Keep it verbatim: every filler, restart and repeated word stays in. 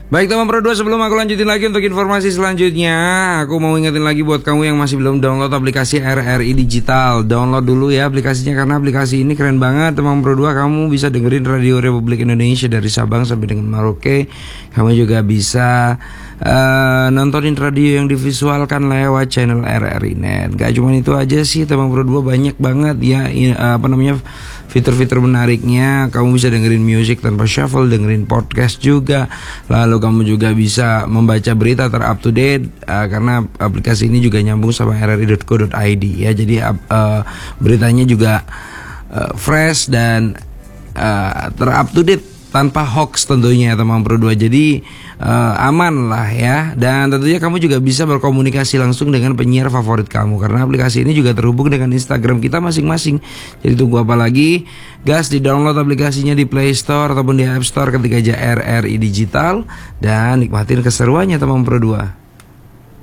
Baik teman Pro dua, sebelum aku lanjutin lagi untuk informasi selanjutnya, aku mau ingetin lagi buat kamu yang masih belum download aplikasi R R I Digital. Download dulu ya aplikasinya, karena aplikasi ini keren banget teman Pro dua. Kamu bisa dengerin Radio Republik Indonesia dari Sabang sampai dengan Merauke. Kamu juga bisa uh, nontonin radio yang divisualkan lewat channel R R I Net. Gak cuma itu aja sih teman Pro dua, banyak banget ya in, uh, apa namanya fitur-fitur menariknya. Kamu bisa dengerin musik tanpa shuffle, dengerin podcast juga. Lalu kamu juga bisa membaca berita ter up to date uh, karena aplikasi ini juga nyambung sama r r i dot co dot i d ya. Jadi uh, beritanya juga uh, fresh dan uh, ter up to date tanpa hoax tentunya teman Pro dua. Jadi uh, aman lah ya. Dan tentunya kamu juga bisa berkomunikasi langsung dengan penyiar favorit kamu, karena aplikasi ini juga terhubung dengan Instagram kita masing-masing. Jadi tunggu apa lagi? Gas, di download aplikasinya di Play Store ataupun di App Store ketika aja R R I Digital, dan nikmatin keseruannya teman Pro dua.